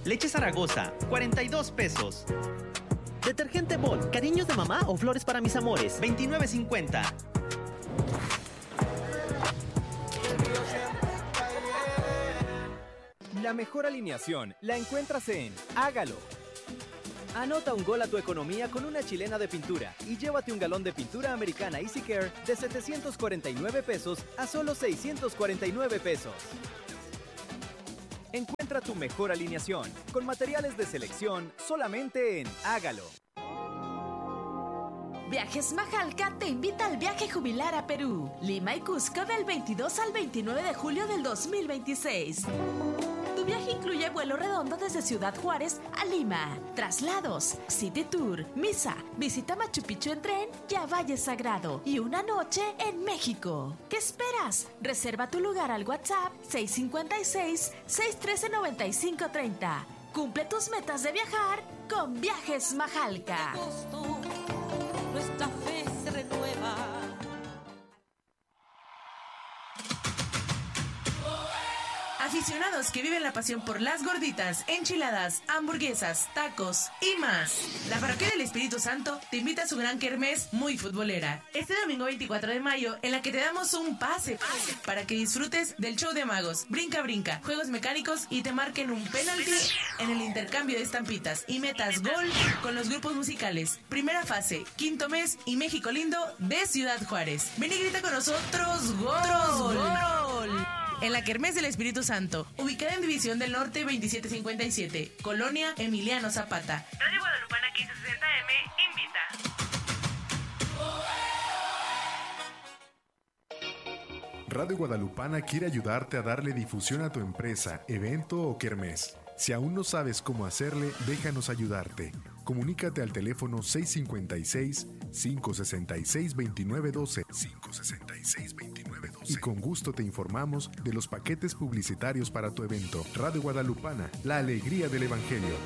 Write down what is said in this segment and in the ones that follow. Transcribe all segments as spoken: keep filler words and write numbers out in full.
Leche Zaragoza, cuarenta y dos pesos. Detergente Bon, cariños de mamá o flores para mis amores, veintinueve cincuenta. La mejor alineación la encuentras en Hágalo. Anota un gol a tu economía con una chilena de pintura y llévate un galón de pintura americana Easy Care de setecientos cuarenta y nueve pesos a solo seiscientos cuarenta y nueve pesos. Encuentra tu mejor alineación con materiales de selección solamente en Hágalo. Viajes Majalca te invita al viaje jubilar a Perú, Lima y Cusco del veintidós al veintinueve de julio del dos mil veintiséis. Tu viaje incluye vuelo redondo desde Ciudad Juárez a Lima, traslados, City Tour, misa, visita Machu Picchu en tren y a Valle Sagrado y una noche en México. ¿Qué esperas? Reserva tu lugar al WhatsApp seis cinco seis, seis uno tres, nueve cinco tres cero. Cumple tus metas de viajar con Viajes Majalca. Nuestra fe se renueva. Aficionados que viven la pasión por las gorditas, enchiladas, hamburguesas, tacos y más. La Parroquia del Espíritu Santo te invita a su gran kermés muy futbolera. Este domingo veinticuatro de mayo, en la que te damos un pase para que disfrutes del show de magos, brinca brinca, juegos mecánicos y te marquen un penalti en el intercambio de estampitas y metas gol con los grupos musicales. Primera fase, quinto mes y México lindo de Ciudad Juárez. Ven y grita con nosotros ¡Gol! ¡Gol! En la Kermés del Espíritu Santo, ubicada en División del Norte veintisiete cincuenta y siete, Colonia Emiliano Zapata. Radio Guadalupana quince sesenta eme invita. Radio Guadalupana quiere ayudarte a darle difusión a tu empresa, evento o kermés. Si aún no sabes cómo hacerle, déjanos ayudarte. Comunícate al teléfono seis cinco seis, cinco seis seis, dos nueve uno dos, cinco seis seis, dos nueve uno dos y con gusto te informamos de los paquetes publicitarios para tu evento. Radio Guadalupana, la alegría del Evangelio.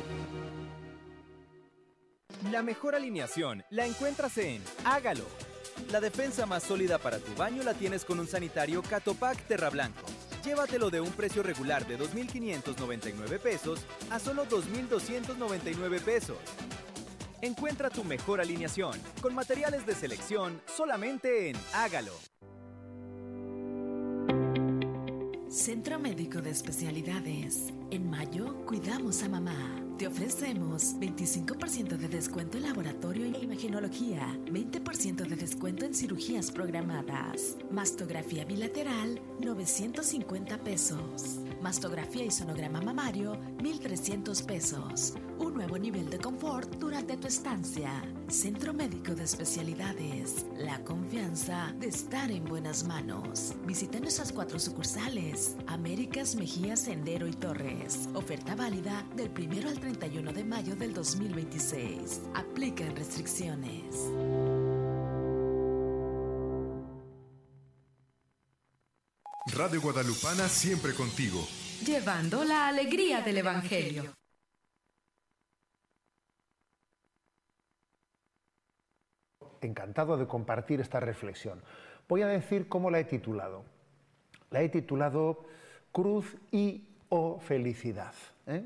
La mejor alineación la encuentras en Hágalo. La defensa más sólida para tu baño la tienes con un sanitario Catopac Terra Blanco. Llévatelo de un precio regular de dos mil quinientos noventa y nueve pesos a solo dos mil doscientos noventa y nueve pesos. Encuentra tu mejor alineación con materiales de selección solamente en Hágalo. Centro Médico de Especialidades. En mayo, cuidamos a mamá. Te ofrecemos veinticinco por ciento de descuento en laboratorio e imagenología, veinte por ciento de descuento en cirugías programadas. Mastografía bilateral, novecientos cincuenta pesos. Mastografía y sonograma mamario, mil trescientos pesos. Un nuevo nivel de confort durante tu estancia. Centro Médico de Especialidades. La confianza de estar en buenas manos. Visita nuestras cuatro sucursales. Américas, Mejía, Sendero y Torres. Oferta válida del primero al treinta y uno de mayo del dos mil veintiséis. Aplican restricciones. Radio Guadalupana siempre contigo. Llevando la alegría del Evangelio. Encantado de compartir esta reflexión. Voy a decir cómo la he titulado. La he titulado Cruz y o felicidad. ¿eh?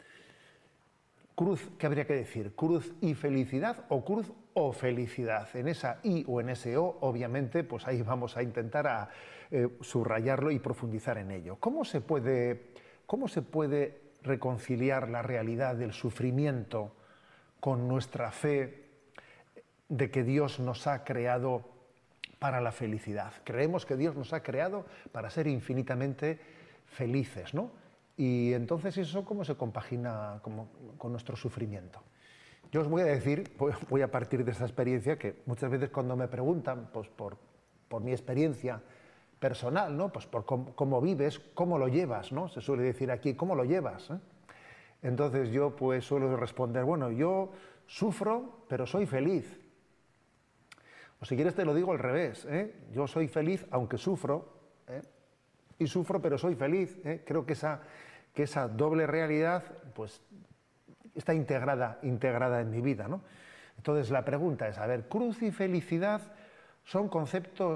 Cruz, ¿qué habría que decir? ¿Cruz y felicidad o cruz o felicidad? En esa I o en ese O, obviamente, pues ahí vamos a intentar a, eh, subrayarlo y profundizar en ello. ¿Cómo se puede, cómo se puede reconciliar la realidad del sufrimiento con nuestra fe de que Dios nos ha creado para la felicidad? Creemos que Dios nos ha creado para ser infinitamente felices, ¿no? Y entonces eso, ¿cómo se compagina como, con nuestro sufrimiento? Yo os voy a decir, voy a partir de esa experiencia que muchas veces cuando me preguntan, pues por, por mi experiencia personal, ¿no? Pues por cómo, cómo vives, cómo lo llevas, ¿no? Se suele decir aquí, ¿cómo lo llevas? ¿eh? Entonces yo pues suelo responder, bueno, yo sufro, pero soy feliz. O si quieres te lo digo al revés, ¿eh? Yo soy feliz aunque sufro, ¿eh? Y sufro pero soy feliz. ¿eh? Creo que esa, que esa doble realidad pues, está integrada, integrada en mi vida, ¿no? Entonces la pregunta es, a ver, cruz y felicidad son conceptos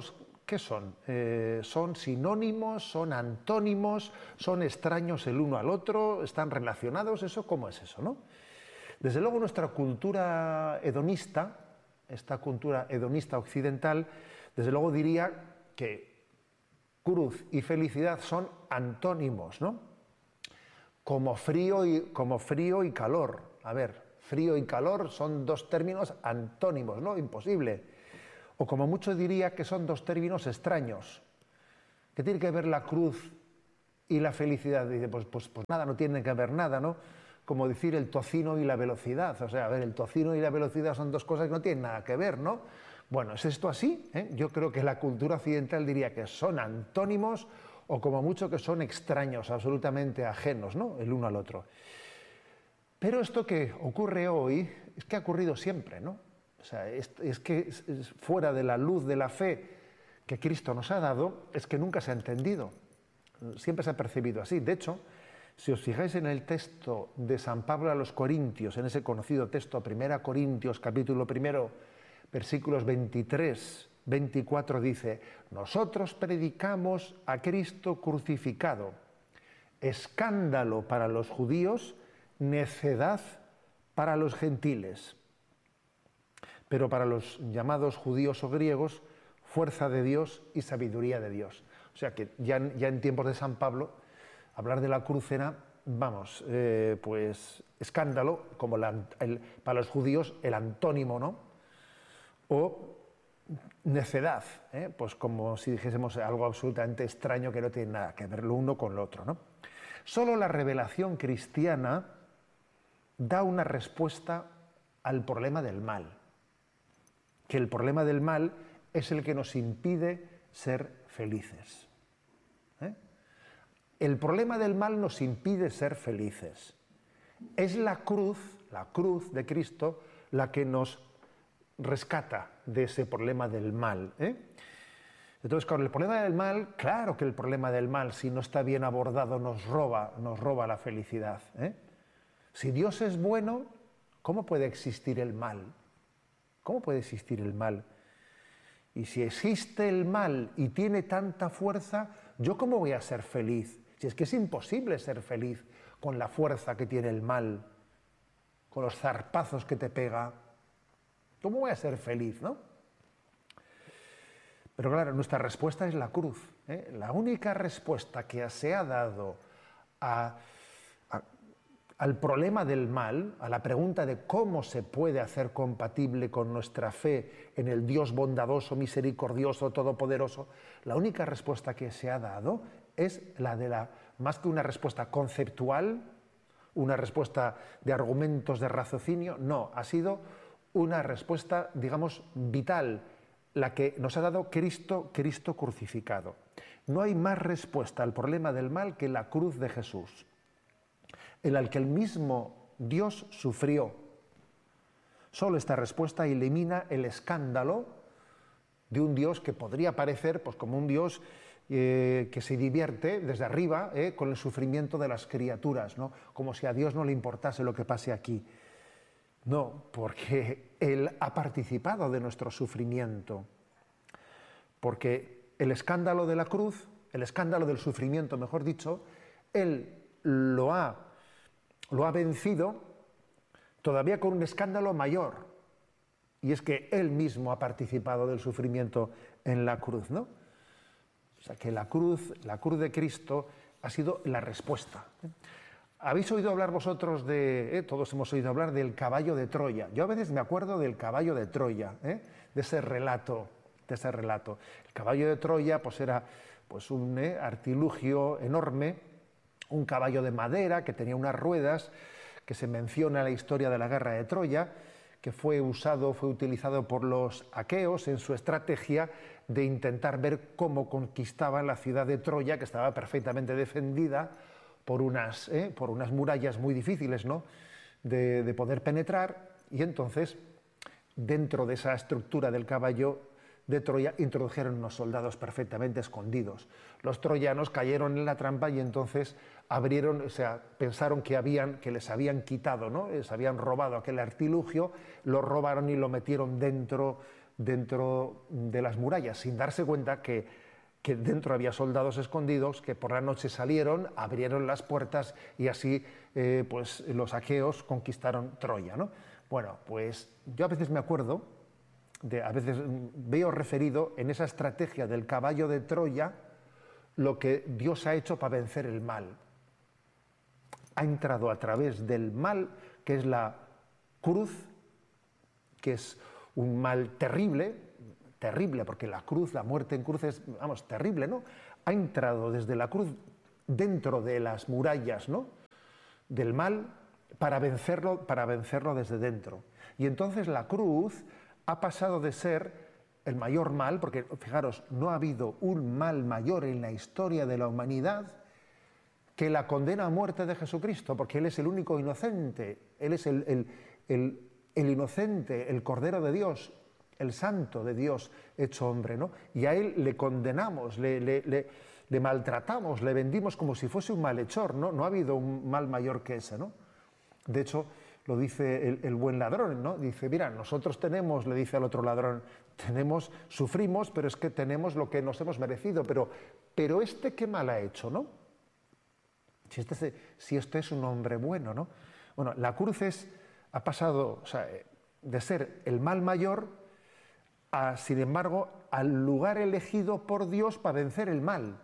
¿Qué son? Eh, ¿Son sinónimos? ¿Son antónimos? ¿Son extraños el uno al otro? ¿Están relacionados? ¿Eso cómo es eso, no? Desde luego nuestra cultura hedonista, esta cultura hedonista occidental, desde luego diría que cruz y felicidad son antónimos, ¿no? Como frío y, como frío y calor. A ver, frío y calor son dos términos antónimos, ¿no? Imposible. O como mucho diría que son dos términos extraños. ¿Qué tiene que ver la cruz y la felicidad? Dice, pues, pues, pues nada, no tiene que ver nada, ¿no? Como decir el tocino y la velocidad. O sea, a ver, el tocino y la velocidad son dos cosas que no tienen nada que ver, ¿no? Bueno, ¿es esto así? ¿Eh? Yo creo que la cultura occidental diría que son antónimos o como mucho que son extraños, absolutamente ajenos, ¿no? El uno al otro. Pero esto que ocurre hoy es que ha ocurrido siempre, ¿no? O sea, es, es que es, es fuera de la luz de la fe que Cristo nos ha dado, es que nunca se ha entendido. Siempre se ha percibido así. De hecho, si os fijáis en el texto de San Pablo a los Corintios, en ese conocido texto, primera Corintios, capítulo primero, versículos veintitrés, veinticuatro, dice: nosotros predicamos a Cristo crucificado, escándalo para los judíos, necedad para los gentiles. Pero para los llamados judíos o griegos, fuerza de Dios y sabiduría de Dios. O sea que ya, ya en tiempos de San Pablo, hablar de la cruz era, vamos, eh, pues escándalo, como la, el, para los judíos el antónimo, ¿no? O necedad, ¿eh? Pues como si dijésemos algo absolutamente extraño que no tiene nada que ver lo uno con lo otro, ¿no? Solo la revelación cristiana da una respuesta al problema del mal, que el problema del mal es el que nos impide ser felices. ¿Eh? El problema del mal nos impide ser felices. Es la cruz, la cruz de Cristo, la que nos rescata de ese problema del mal. ¿eh? Entonces, con el problema del mal, claro que el problema del mal, si no está bien abordado, nos roba, nos roba la felicidad. ¿eh? Si Dios es bueno, ¿cómo puede existir el mal? ¿Cómo puede existir el mal? Y si existe el mal y tiene tanta fuerza, ¿yo cómo voy a ser feliz? Si es que es imposible ser feliz con la fuerza que tiene el mal, con los zarpazos que te pega. ¿Cómo voy a ser feliz, no? Pero claro, nuestra respuesta es la cruz. ¿eh? La única respuesta que se ha dado a, a, al problema del mal, a la pregunta de cómo se puede hacer compatible con nuestra fe en el Dios bondadoso, misericordioso, todopoderoso, la única respuesta que se ha dado es la de la, más que una respuesta conceptual, una respuesta de argumentos de raciocinio, no, ha sido una respuesta, digamos, vital, la que nos ha dado Cristo, Cristo crucificado. No hay más respuesta al problema del mal que la cruz de Jesús, en la que el mismo Dios sufrió. Solo esta respuesta elimina el escándalo de un Dios que podría parecer pues, como un Dios eh, que se divierte desde arriba eh, con el sufrimiento de las criaturas, ¿no? Como si a Dios no le importase lo que pase aquí. No, porque Él ha participado de nuestro sufrimiento. Porque el escándalo de la cruz, el escándalo del sufrimiento, mejor dicho, Él lo ha, lo ha vencido todavía con un escándalo mayor. Y es que Él mismo ha participado del sufrimiento en la cruz, ¿no? O sea que la cruz, la cruz de Cristo ha sido la respuesta. ¿Habéis oído hablar vosotros de, eh, todos hemos oído hablar del caballo de Troya? Yo a veces me acuerdo del caballo de Troya, ¿eh? de ese relato, de ese relato. El caballo de Troya pues era pues, un eh, artilugio enorme, un caballo de madera que tenía unas ruedas, que se menciona en la historia de la guerra de Troya, que fue usado, fue utilizado por los aqueos en su estrategia de intentar ver cómo conquistaban la ciudad de Troya, que estaba perfectamente defendida por unas, eh, por unas murallas muy difíciles, ¿no? de, de poder penetrar, y entonces dentro de esa estructura del caballo de Troya introdujeron unos soldados perfectamente escondidos. Los troyanos cayeron en la trampa y entonces abrieron, o sea, pensaron que, habían, que les habían quitado, ¿no? les habían robado aquel artilugio, lo robaron y lo metieron dentro dentro de las murallas, sin darse cuenta que, que dentro había soldados escondidos que por la noche salieron, abrieron las puertas y así eh, pues, los aqueos conquistaron Troya, ¿no? Bueno, pues yo a veces me acuerdo, de, a veces veo referido en esa estrategia del caballo de Troya lo que Dios ha hecho para vencer el mal. Ha entrado a través del mal, que es la cruz, que es un mal terrible, terrible, porque la cruz, la muerte en cruz es, vamos, terrible, ¿no? Ha entrado desde la cruz dentro de las murallas, ¿no?, del mal para vencerlo, para vencerlo desde dentro. Y entonces la cruz ha pasado de ser el mayor mal, porque fijaros, no ha habido un mal mayor en la historia de la humanidad que la condena a muerte de Jesucristo, porque Él es el único inocente, Él es el, el, el, el inocente, el Cordero de Dios, el Santo de Dios hecho hombre, ¿no? Y a Él le condenamos, le, le, le, le maltratamos, le vendimos como si fuese un malhechor, ¿no? No ha habido un mal mayor que ese, ¿no? De hecho, lo dice el, el buen ladrón, ¿no? Dice, mira, nosotros tenemos, le dice al otro ladrón, tenemos, sufrimos, pero es que tenemos lo que nos hemos merecido, pero, pero este qué mal ha hecho, ¿no? Si este, si este es un hombre bueno, ¿no? Bueno, la cruz es, ha pasado, o sea, de ser el mal mayor a, sin embargo, al lugar elegido por Dios para vencer el mal,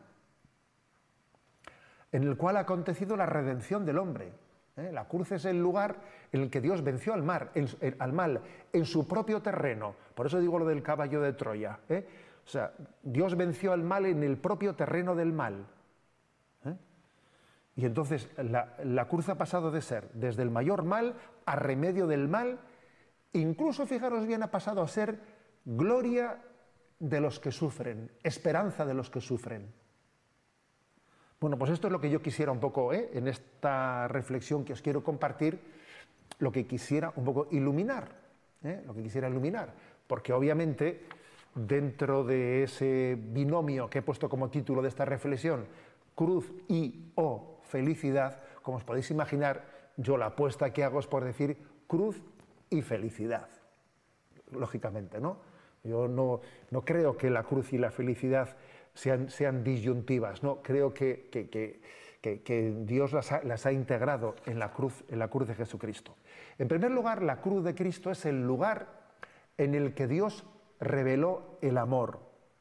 en el cual ha acontecido la redención del hombre. ¿eh? La cruz es el lugar en el que Dios venció al, mar, el, el, al mal en su propio terreno. Por eso digo lo del caballo de Troya. ¿eh? O sea, Dios venció al mal en el propio terreno del mal. ¿eh? Y entonces la, la cruz ha pasado de ser desde el mayor mal a remedio del mal, incluso, fijaros bien, ha pasado a ser gloria de los que sufren, esperanza de los que sufren. Bueno, pues esto es lo que yo quisiera un poco, ¿eh? en esta reflexión que os quiero compartir, lo que quisiera un poco iluminar, ¿eh? lo que quisiera iluminar, porque obviamente dentro de ese binomio que he puesto como título de esta reflexión, cruz y o felicidad, como os podéis imaginar, yo la apuesta que hago es por decir cruz y felicidad, lógicamente, ¿no? Yo no, no creo que la cruz y la felicidad sean, sean disyuntivas, ¿no? Creo que, que, que, que, que Dios las ha, las ha integrado en la, cruz, en la cruz de Jesucristo. En primer lugar, la cruz de Cristo es el lugar en el que Dios reveló el amor.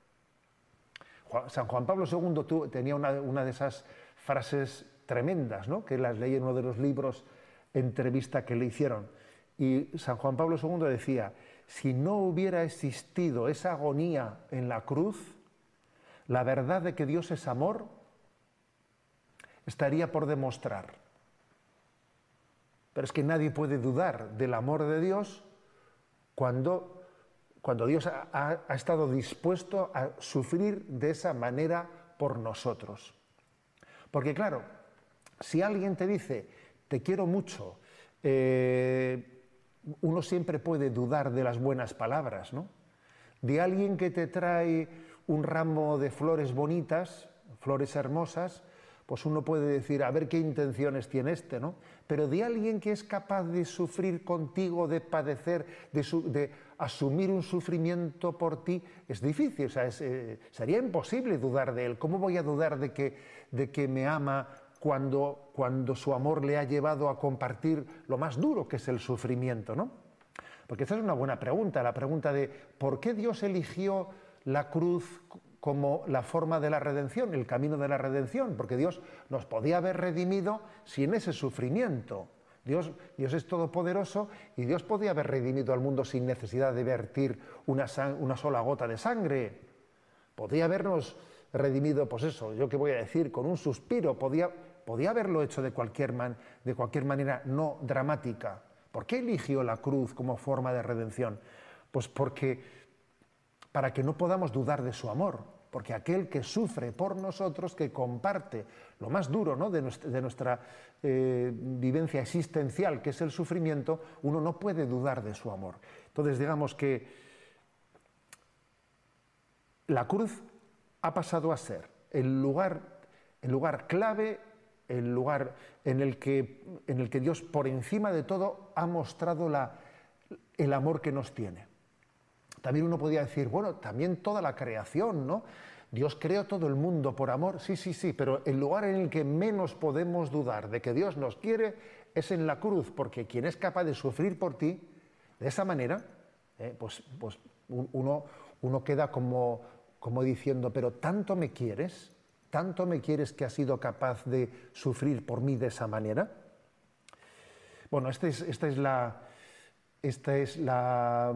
San Juan Pablo segundo tuvo, tenía una, una de esas frases tremendas, ¿no? que las leí en uno de los libros, entrevista que le hicieron. Y San Juan Pablo segundo decía, si no hubiera existido esa agonía en la cruz, la verdad de que Dios es amor estaría por demostrar. Pero es que nadie puede dudar del amor de Dios cuando, cuando Dios ha, ha, ha estado dispuesto a sufrir de esa manera por nosotros. Porque claro, si alguien te dice, te quiero mucho, eh, uno siempre puede dudar de las buenas palabras, ¿no? De alguien que te trae un ramo de flores bonitas, flores hermosas, pues uno puede decir, a ver qué intenciones tiene este, ¿no? Pero de alguien que es capaz de sufrir contigo, de padecer, de, su, de asumir un sufrimiento por ti, es difícil, o sea, es, eh, sería imposible dudar de él. ¿Cómo voy a dudar de que, de que me ama cuando, cuando su amor le ha llevado a compartir lo más duro que es el sufrimiento, ¿no? Porque esta es una buena pregunta, la pregunta de ¿por qué Dios eligió la cruz como la forma de la redención, el camino de la redención? Porque Dios nos podía haber redimido sin ese sufrimiento. Dios, Dios es todopoderoso y Dios podía haber redimido al mundo sin necesidad de vertir una, una sola gota de sangre. Podía habernos redimido, pues eso, yo qué voy a decir, con un suspiro, podía, podía haberlo hecho de cualquier, man, de cualquier manera no dramática. ¿Por qué eligió la cruz como forma de redención? Pues porque, para que no podamos dudar de su amor, porque aquel que sufre por nosotros, que comparte lo más duro, ¿no? de nuestra, de nuestra eh, vivencia existencial, que es el sufrimiento, uno no puede dudar de su amor. Entonces, digamos que la cruz ha pasado a ser el lugar, el lugar clave, el lugar en el que, en el que Dios, por encima de todo, ha mostrado la, el amor que nos tiene. También uno podía decir, bueno, también toda la creación, ¿no? Dios creó todo el mundo por amor, sí, sí, sí, pero el lugar en el que menos podemos dudar de que Dios nos quiere es en la cruz, porque quien es capaz de sufrir por ti, de esa manera, eh, pues, pues uno, uno queda como, como diciendo, pero tanto me quieres, tanto me quieres que has sido capaz de sufrir por mí de esa manera. Bueno, esta es, esta es la... Esta es la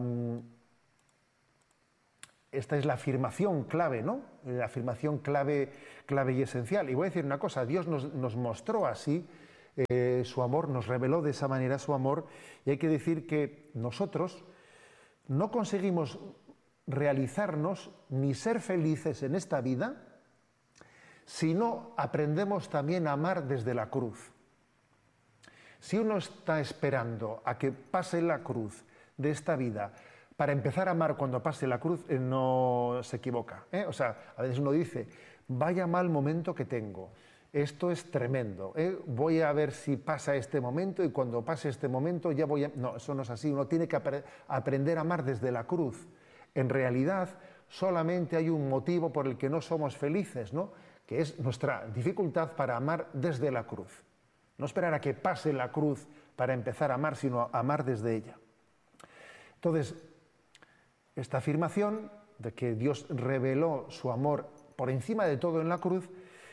Esta es la afirmación clave, ¿no? La afirmación clave, clave y esencial. Y voy a decir una cosa, Dios nos, nos mostró así eh, su amor, nos reveló de esa manera su amor, y hay que decir que nosotros no conseguimos realizarnos ni ser felices en esta vida si no aprendemos también a amar desde la cruz. Si uno está esperando a que pase la cruz de esta vida para empezar a amar cuando pase la cruz, eh, no se equivoca, ¿eh? O sea, a veces uno dice, vaya mal momento que tengo, esto es tremendo, ¿eh? Voy a ver si pasa este momento y cuando pase este momento ya voy a... No, eso no es así, uno tiene que ap- aprender a amar desde la cruz. En realidad, solamente hay un motivo por el que no somos felices, ¿no? Que es nuestra dificultad para amar desde la cruz. No esperar a que pase la cruz para empezar a amar, sino a amar desde ella. Entonces, esta afirmación de que Dios reveló su amor por encima de todo en la cruz,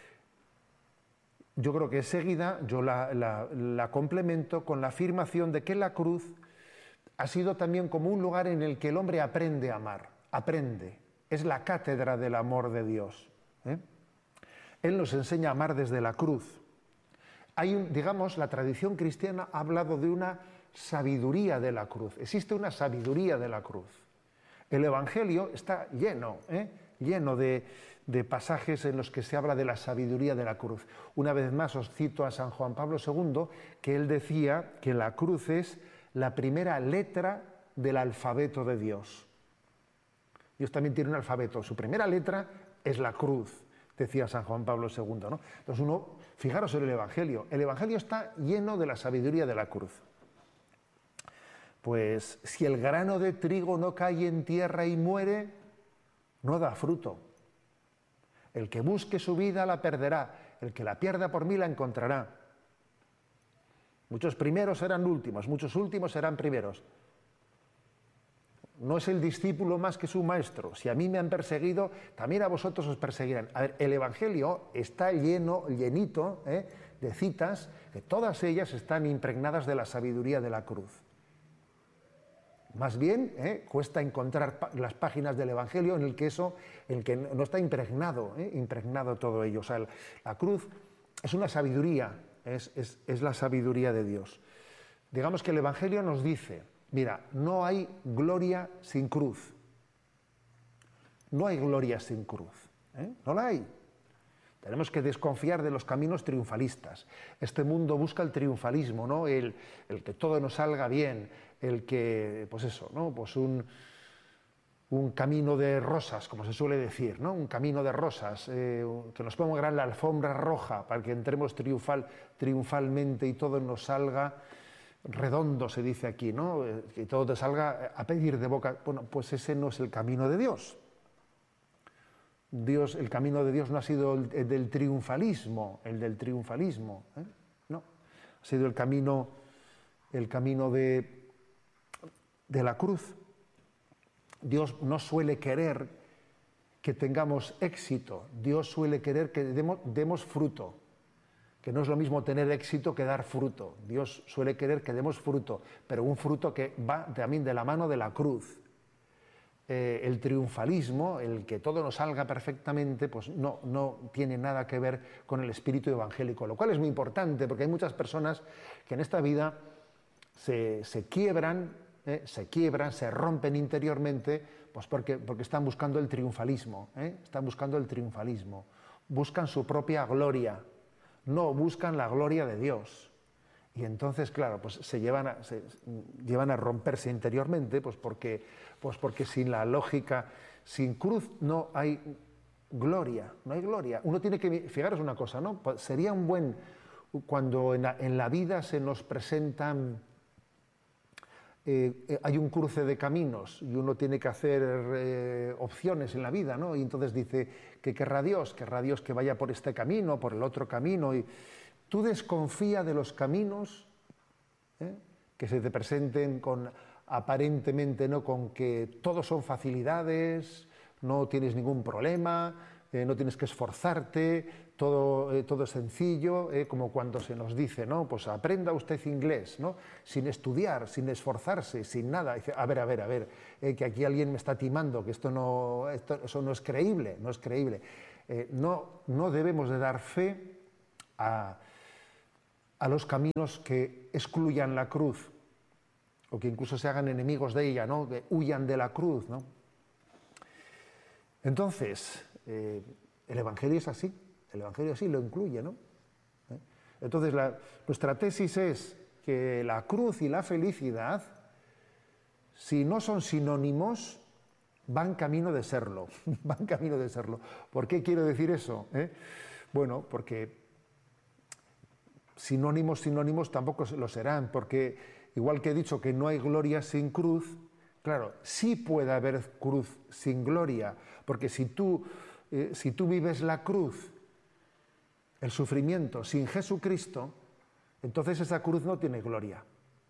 yo creo que es seguida, yo la, la, la complemento con la afirmación de que la cruz ha sido también como un lugar en el que el hombre aprende a amar, aprende, es la cátedra del amor de Dios, ¿eh? Él nos enseña a amar desde la cruz. Hay un, digamos, la tradición cristiana ha hablado de una sabiduría de la cruz, existe una sabiduría de la cruz. El Evangelio está lleno, ¿eh? lleno de, de pasajes en los que se habla de la sabiduría de la cruz. Una vez más os cito a San Juan Pablo segundo, que él decía que la cruz es la primera letra del alfabeto de Dios. Dios también tiene un alfabeto, su primera letra es la cruz, decía San Juan Pablo segundo, ¿no? Entonces uno, fijaros en el Evangelio, el Evangelio está lleno de la sabiduría de la cruz. Pues si el grano de trigo no cae en tierra y muere, no da fruto. El que busque su vida la perderá, el que la pierda por mí la encontrará. Muchos primeros serán últimos, muchos últimos serán primeros. No es el discípulo más que su maestro. Si a mí me han perseguido, también a vosotros os perseguirán. A ver, el Evangelio está lleno, llenito, ¿eh? de citas, que todas ellas están impregnadas de la sabiduría de la cruz. Más bien, ¿eh? cuesta encontrar pa- las páginas del Evangelio en el que eso, en el que no está impregnado, ¿eh? impregnado todo ello. O sea, el, la cruz es una sabiduría, es, es, es la sabiduría de Dios. Digamos que el Evangelio nos dice, mira, no hay gloria sin cruz. No hay gloria sin cruz, ¿eh? No la hay. Tenemos que desconfiar de los caminos triunfalistas. Este mundo busca el triunfalismo, ¿no? El, el que todo nos salga bien, el que, pues eso, ¿no? Pues un, un camino de rosas, como se suele decir, ¿no? Un camino de rosas, eh, que nos pongan la alfombra roja para que entremos triunfal, triunfalmente y todo nos salga redondo, se dice aquí, ¿no? Eh, que todo te salga a pedir de boca. Bueno, pues ese no es el camino de Dios. Dios, el camino de Dios no ha sido el, el del triunfalismo, el del triunfalismo, ¿eh? No, ha sido el camino, el camino de, de la cruz. Dios no suele querer que tengamos éxito, Dios suele querer que demos, demos fruto, que no es lo mismo tener éxito que dar fruto. Dios suele querer que demos fruto, pero un fruto que va también de la mano de la cruz. Eh, el triunfalismo, el que todo nos salga perfectamente, pues no, no tiene nada que ver con el espíritu evangélico, lo cual es muy importante porque hay muchas personas que en esta vida se, se quiebran, eh, se quiebran, se rompen interiormente, pues porque, porque están buscando el triunfalismo, ¿eh? están buscando el triunfalismo, buscan su propia gloria, no buscan la gloria de Dios. Y entonces, claro, pues se llevan a, se llevan a romperse interiormente, pues porque, pues porque sin la lógica, sin cruz no hay gloria, no hay gloria. Uno tiene que, fijaros una cosa, ¿no? Sería un buen, cuando en la, en la vida se nos presentan eh, eh, hay un cruce de caminos y uno tiene que hacer eh, opciones en la vida, ¿no? Y entonces dice, ¿qué querrá Dios? Querrá Dios que vaya por este camino, por el otro camino. Y tú desconfía de los caminos, ¿eh? que se te presenten con aparentemente, ¿no?, con que todos son facilidades, no tienes ningún problema, eh, no tienes que esforzarte, todo, eh, todo es sencillo, eh, como cuando se nos dice, ¿no?, pues aprenda usted inglés, ¿no?, sin estudiar, sin esforzarse, sin nada. Dice, a ver, a ver, a ver, eh, que aquí alguien me está timando, que esto no, esto, eso no es creíble, no es creíble. Eh, no, no debemos de dar fe a, a los caminos que excluyan la cruz, o que incluso se hagan enemigos de ella, ¿no?, que huyan de la cruz, ¿no? Entonces, eh, el Evangelio es así, el Evangelio así lo incluye, ¿no? ¿Eh? Entonces, la, nuestra tesis es que la cruz y la felicidad, si no son sinónimos, van camino de serlo, van camino de serlo. ¿Por qué quiero decir eso? ¿Eh? Bueno, porque sinónimos, sinónimos tampoco lo serán, porque igual que he dicho que no hay gloria sin cruz, claro, sí puede haber cruz sin gloria, porque si tú, eh, si tú vives la cruz, el sufrimiento, sin Jesucristo, entonces esa cruz no tiene gloria.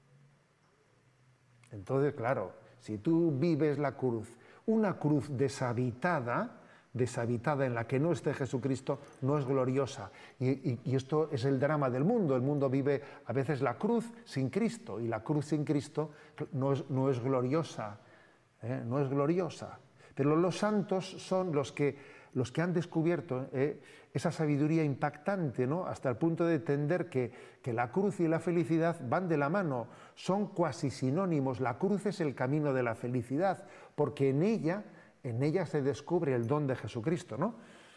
Entonces, claro, si tú vives la cruz, una cruz deshabitada, deshabitada en la que no esté Jesucristo, no es gloriosa. Y, y, y esto es el drama del mundo. El mundo vive a veces la cruz sin Cristo, y la cruz sin Cristo no es, no es gloriosa, ¿eh? no es gloriosa. Pero los santos son los que, los que han descubierto eh, esa sabiduría impactante, ¿no?, hasta el punto de entender que, que la cruz y la felicidad van de la mano, son cuasi sinónimos. La cruz es el camino de la felicidad, porque en ella, en ella se descubre el don de Jesucristo, ¿no?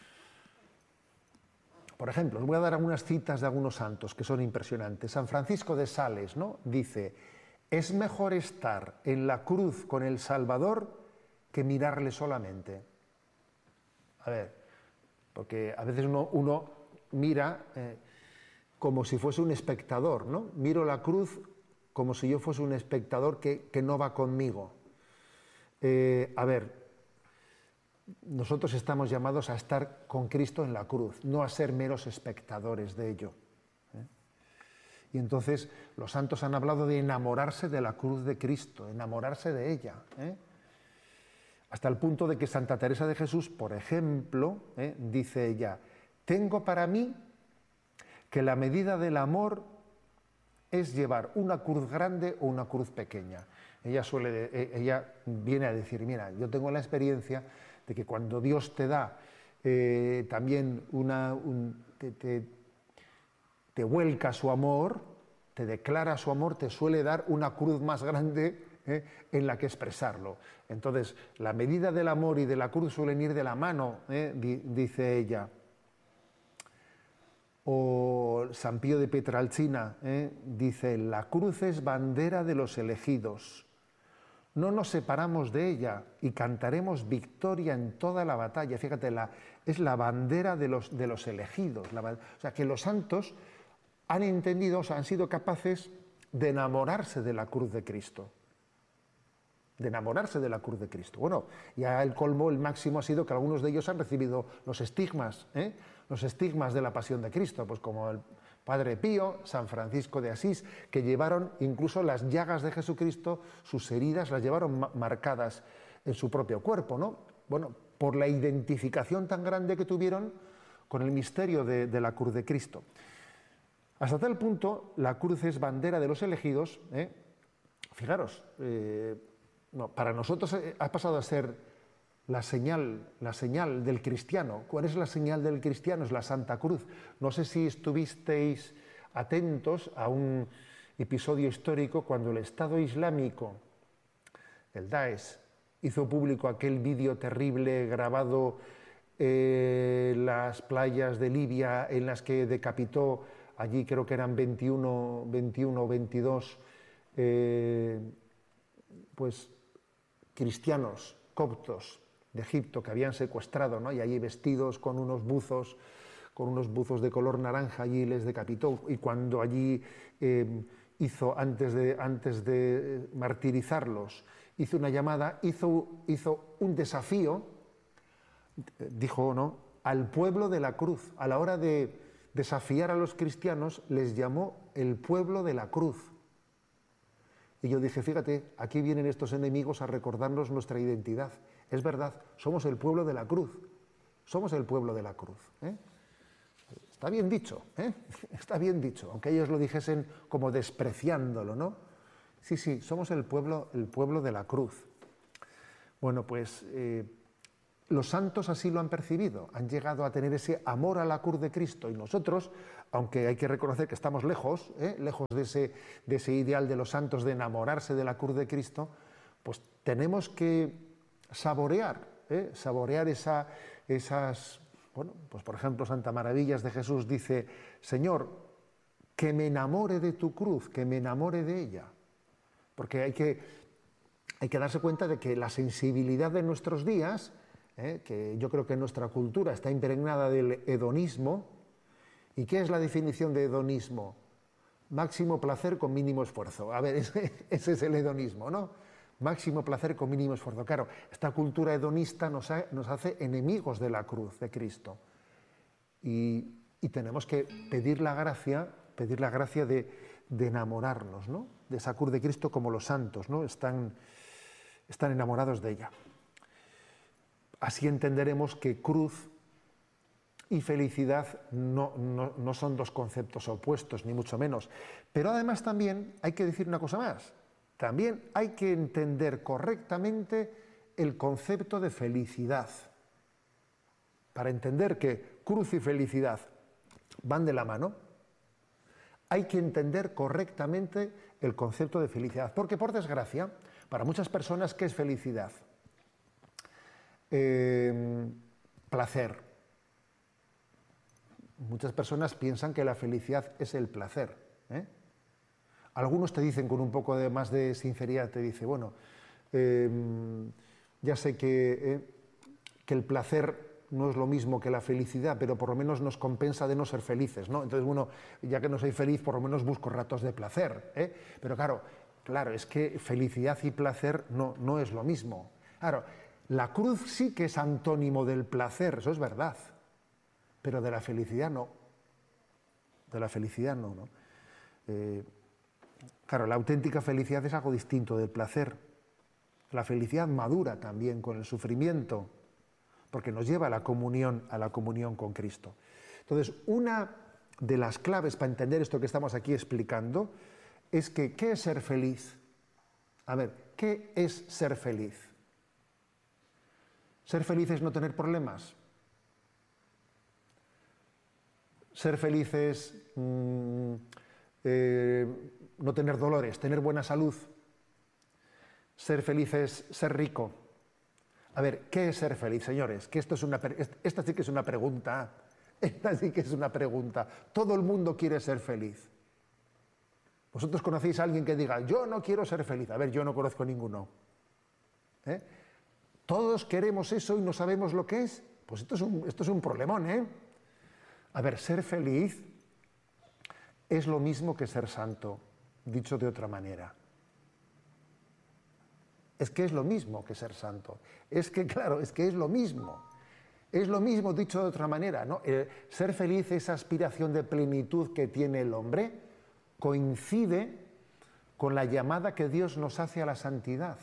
Por ejemplo, os voy a dar algunas citas de algunos santos que son impresionantes. San Francisco de Sales, ¿no?, dice, es mejor estar en la cruz con el Salvador que mirarle solamente. A ver, porque a veces uno, uno mira eh, como si fuese un espectador, ¿no? Miro la cruz como si yo fuese un espectador que, que no va conmigo. Eh, a ver, nosotros estamos llamados a estar con Cristo en la cruz, no a ser meros espectadores de ello. ¿eh? Y entonces los santos han hablado de enamorarse de la cruz de Cristo, enamorarse de ella. ¿eh? Hasta el punto de que Santa Teresa de Jesús, por ejemplo, ¿eh? dice ella, tengo para mí que la medida del amor es llevar una cruz grande o una cruz pequeña. Ella, suele, ella viene a decir, mira, yo tengo la experiencia de que cuando Dios te da eh, también una, un, te, te, te vuelca su amor, te declara su amor, te suele dar una cruz más grande ¿eh? en la que expresarlo. Entonces, la medida del amor y de la cruz suelen ir de la mano, ¿eh? di, dice ella. O San Pío de Pietrelcina ¿eh? dice, la cruz es bandera de los elegidos. No nos separamos de ella y cantaremos victoria en toda la batalla. Fíjate, la, es la bandera de los, de los elegidos. La, o sea, que los santos han entendido, o sea, han sido capaces de enamorarse de la cruz de Cristo. De enamorarse de la cruz de Cristo. Bueno, ya el colmo, el máximo ha sido que algunos de ellos han recibido los estigmas, ¿eh? los estigmas de la pasión de Cristo, pues como el Padre Pío, San Francisco de Asís, que llevaron incluso las llagas de Jesucristo, sus heridas las llevaron marcadas en su propio cuerpo, ¿no? Bueno, por la identificación tan grande que tuvieron con el misterio de, de la cruz de Cristo. Hasta tal punto, la cruz es bandera de los elegidos, ¿eh? Fijaros, eh, no, para nosotros ha pasado a ser la señal, la señal del cristiano. ¿Cuál es la señal del cristiano? Es la Santa Cruz. No sé si estuvisteis atentos a un episodio histórico cuando el Estado Islámico, el Daesh, hizo público aquel vídeo terrible grabado en las playas de Libia en las que decapitó, allí creo que eran veintiuno, veintiuno o veintidós, eh, pues cristianos coptos de Egipto que habían secuestrado, ¿no? Y allí vestidos con unos buzos, con unos buzos de color naranja, allí les decapitó. Y cuando allí eh, hizo antes de, antes de martirizarlos, hizo una llamada, hizo, hizo un desafío, dijo, ¿no?, al pueblo de la cruz. A la hora de desafiar a los cristianos, les llamó el pueblo de la cruz. Y yo dije, fíjate, aquí vienen estos enemigos a recordarnos nuestra identidad. Es verdad, somos el pueblo de la cruz. Somos el pueblo de la cruz. ¿eh? Está bien dicho, ¿eh? Está bien dicho, aunque ellos lo dijesen como despreciándolo, ¿no? Sí, sí, somos el pueblo, el pueblo de la cruz. Bueno, pues eh, los santos así lo han percibido, han llegado a tener ese amor a la cruz de Cristo, y nosotros, aunque hay que reconocer que estamos lejos, ¿eh? lejos de ese, de ese ideal de los santos de enamorarse de la cruz de Cristo, pues tenemos que saborear, ¿eh? saborear esa, esas... Bueno, pues por ejemplo, Santa Maravillas de Jesús dice, Señor, que me enamore de tu cruz, que me enamore de ella. Porque hay que, hay que darse cuenta de que la sensibilidad de nuestros días, eh, que yo creo que nuestra cultura está impregnada del hedonismo. ¿Y qué es la definición de hedonismo? Máximo placer con mínimo esfuerzo. A ver, ese, ese es el hedonismo, ¿no? Máximo placer con mínimo esfuerzo. Claro, esta cultura hedonista nos, ha, nos hace enemigos de la cruz de Cristo. Y, y tenemos que pedir la gracia, pedir la gracia de, de enamorarnos, ¿no?, de esa cruz de Cristo, como los santos, ¿no?, están, están enamorados de ella. Así entenderemos que cruz y felicidad no, no, no son dos conceptos opuestos, ni mucho menos. Pero además también hay que decir una cosa más. También hay que entender correctamente el concepto de felicidad. Para entender que cruz y felicidad van de la mano, hay que entender correctamente el concepto de felicidad. Porque, por desgracia, para muchas personas, ¿qué es felicidad? Eh, placer. Muchas personas piensan que la felicidad es el placer, ¿eh? Algunos te dicen con un poco de, más de sinceridad, te dice, bueno, eh, ya sé que, eh, que el placer no es lo mismo que la felicidad, pero por lo menos nos compensa de no ser felices, ¿no? Entonces, bueno, ya que no soy feliz, por lo menos busco ratos de placer, ¿eh? Pero claro, claro, es que felicidad y placer no, no es lo mismo. Claro, la cruz sí que es antónimo del placer, eso es verdad, pero de la felicidad no. De la felicidad no, ¿no? Eh, Claro, la auténtica felicidad es algo distinto del placer. La felicidad madura también con el sufrimiento, porque nos lleva a la comunión, a la comunión con Cristo. Entonces, una de las claves para entender esto que estamos aquí explicando es que, ¿qué es ser feliz? A ver, ¿qué es ser feliz? ¿Ser feliz es no tener problemas? ¿Ser feliz es mmm, eh, no tener dolores, tener buena salud? Ser feliz es ser rico. A ver, ¿qué es ser feliz, señores? Que esto es una, esta sí que es una pregunta. Esta sí que es una pregunta. Todo el mundo quiere ser feliz. ¿Vosotros conocéis a alguien que diga, yo no quiero ser feliz? A ver, yo no conozco ninguno. ¿Eh? Todos queremos eso y no sabemos lo que es. Pues esto es un, esto es un problemón, ¿eh? A ver, ser feliz es lo mismo que ser santo. Dicho de otra manera, es que es lo mismo que ser santo. Es que, claro, es que es lo mismo. Es lo mismo dicho de otra manera, ¿no? Eh, ser feliz, esa aspiración de plenitud que tiene el hombre, coincide con la llamada que Dios nos hace a la santidad.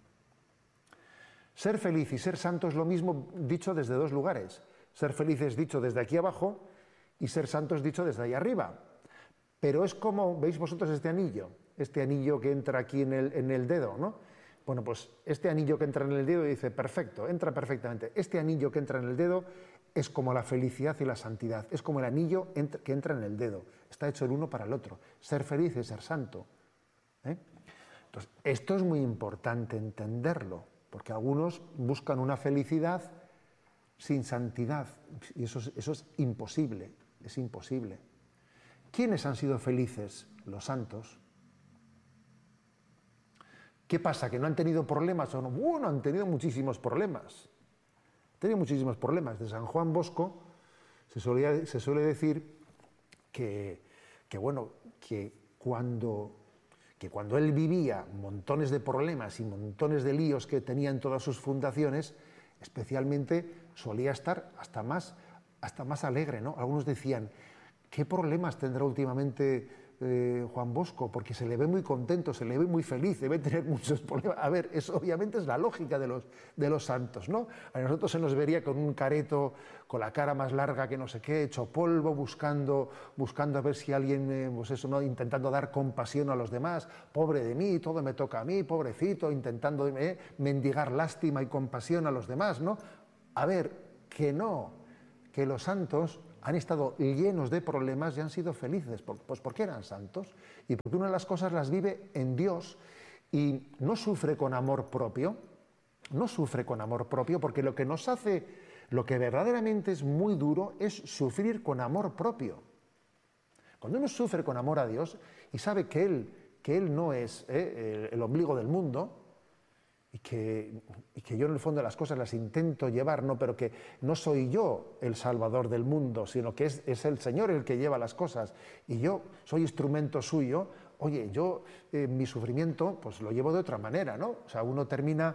Ser feliz y ser santo es lo mismo dicho desde dos lugares. Ser feliz es dicho desde aquí abajo y ser santo es dicho desde ahí arriba. Pero es como, ¿veis vosotros este anillo? Este anillo que entra aquí en el, en el dedo, ¿no? Bueno, pues este anillo que entra en el dedo dice, perfecto, entra perfectamente. Este anillo que entra en el dedo es como la felicidad y la santidad. Es como el anillo que entra en el dedo. Está hecho el uno para el otro. Ser feliz es ser santo. ¿eh? Entonces, esto es muy importante entenderlo, porque algunos buscan una felicidad sin santidad. Y eso es, eso es imposible, es imposible. ¿Quiénes han sido felices? Los santos. ¿Qué pasa? ¿Que no han tenido problemas o no? Bueno, han tenido muchísimos problemas. Han tenido muchísimos problemas. De San Juan Bosco se, solía, se suele decir que, que, bueno, que cuando que cuando él vivía montones de problemas y montones de líos que tenía en todas sus fundaciones, especialmente solía estar hasta más, hasta más alegre, ¿no? Algunos decían, ¿qué problemas tendrá últimamente eh, Juan Bosco? Porque se le ve muy contento, se le ve muy feliz, debe tener muchos problemas. A ver, eso obviamente es la lógica de los, de los santos, ¿no? A nosotros se nos vería con un careto, con la cara más larga que no sé qué, hecho polvo, buscando, buscando a ver si alguien, eh, pues eso, ¿no? Intentando dar compasión a los demás, pobre de mí, todo me toca a mí, pobrecito, intentando eh, mendigar lástima y compasión a los demás, ¿no? A ver, que no, que los santos han estado llenos de problemas y han sido felices. Pues porque eran santos y porque una de las cosas las vive en Dios y no sufre con amor propio, no sufre con amor propio, porque lo que nos hace, lo que verdaderamente es muy duro es sufrir con amor propio. Cuando uno sufre con amor a Dios y sabe que Él, que él no es eh, el, el ombligo del mundo, Y que, y que yo en el fondo las cosas las intento llevar, no, pero que no soy yo el salvador del mundo, sino que es, es el Señor el que lleva las cosas y yo soy instrumento suyo. Oye, yo eh, mi sufrimiento pues lo llevo de otra manera, ¿no? O sea, uno termina,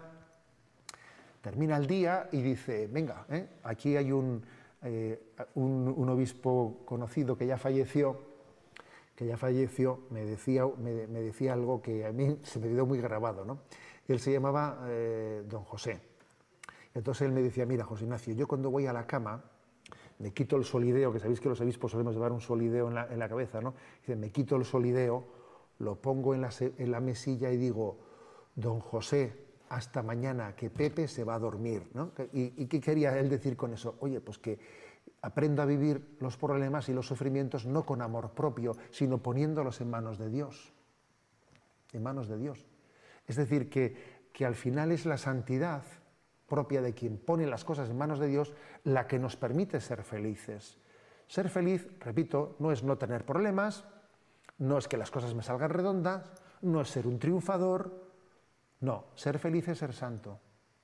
termina el día y dice, venga, ¿eh? aquí hay un, eh, un, un obispo conocido que ya falleció, que ya falleció, me decía, me, me decía algo que a mí se me quedó muy grabado, ¿no? Él se llamaba eh, don José. Entonces él me decía, mira, José Ignacio, yo cuando voy a la cama, me quito el solideo, que sabéis que los obispos solemos llevar un solideo en la, en la cabeza, ¿no? Dice, me quito el solideo, lo pongo en la, en la mesilla y digo, don José, hasta mañana, que Pepe se va a dormir, ¿no? ¿Y, y qué quería él decir con eso? Oye, pues que aprenda a vivir los problemas y los sufrimientos no con amor propio, sino poniéndolos en manos de Dios. En manos de Dios. Es decir, que, que al final es la santidad propia de quien pone las cosas en manos de Dios la que nos permite ser felices. Ser feliz, repito, no es no tener problemas, no es que las cosas me salgan redondas, no es ser un triunfador, no, ser feliz es ser santo.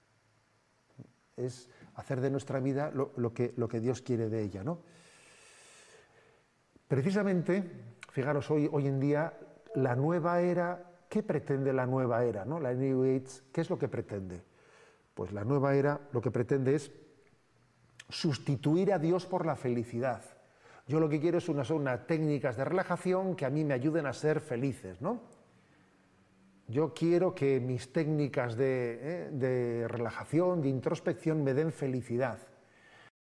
Es hacer de nuestra vida lo, lo, que, lo que Dios quiere de ella, ¿no? Precisamente, fijaros, hoy, hoy en día, la nueva era... ¿Qué pretende la nueva era, ¿no? La New Age, ¿qué es lo que pretende? Pues la nueva era lo que pretende es sustituir a Dios por la felicidad. Yo lo que quiero es unas, unas técnicas de relajación que a mí me ayuden a ser felices, ¿no? Yo quiero que mis técnicas de, eh, de relajación, de introspección, me den felicidad.